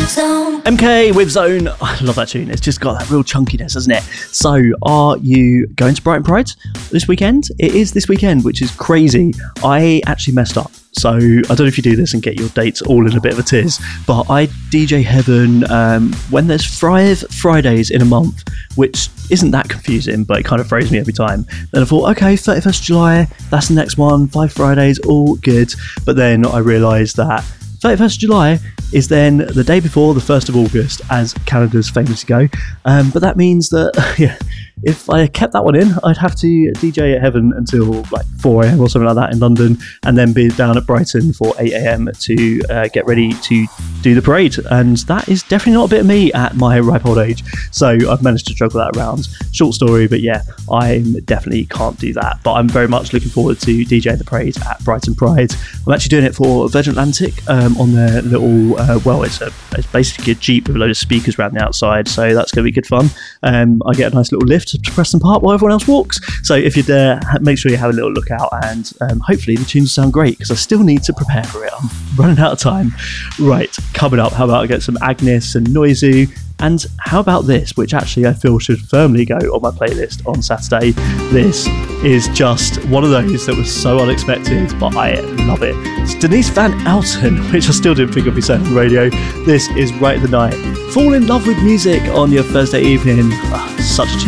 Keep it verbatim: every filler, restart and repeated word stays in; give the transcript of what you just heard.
M K with Zone. I love that tune. It's just got that real chunkiness, hasn't it? So, are you going to Brighton Pride this weekend? It is this weekend, which is crazy. I actually messed up. So, I don't know if you do this and get your dates all in a bit of a tiz, but I D J Heaven um, when there's five Fridays in a month, which isn't that confusing, but it kind of throws me every time. Then I thought, okay, thirty-first of July, that's the next one, five Fridays, all good. But then I realised that thirty-first of July is then the day before the first of August, as Canada's famously go. Um, but that means that, yeah, if I kept that one in, I'd have to D J at Heaven until like four a.m. or something like that in London, and then be down at Brighton for eight a.m. to uh, get ready to do the parade. And that is definitely not a bit of me at my ripe old age. So I've managed to juggle that around. Short story, but yeah, I definitely can't do that. But I'm very much looking forward to DJing the parade at Brighton Pride. I'm actually doing it for Virgin Atlantic um, on their little, uh, well, it's, a, it's basically a Jeep with a load of speakers around the outside. So that's going to be good fun. Um, I get a nice little lift to Preston Park while everyone else walks. So if you're there, make sure you have a little look out, and um, hopefully the tunes sound great, because I still need to prepare for it. I'm running out of time. Right, coming up, how about I get some Agnes and Noizu, and how about this, which actually I feel should firmly go on my playlist on Saturday. This is just one of those that was so unexpected, but I love it. It's Denise Van Outen, which I still didn't think I'd be saying on the radio. This is Right at the Night. Fall in love with music on your Thursday evening. Oh, such a